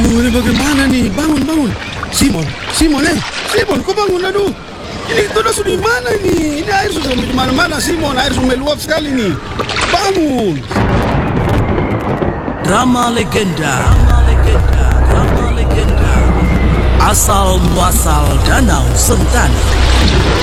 Aduh, ini bagaimana nih? Bangun. Simon, Simon, kau bangun, aduh. Ini kita sudah di mana ini? Ini air sudah di mana-mana, Simon. Air sudah meluap sekali nih. Bangun. Drama legenda. Asal muasal Danau Sentani.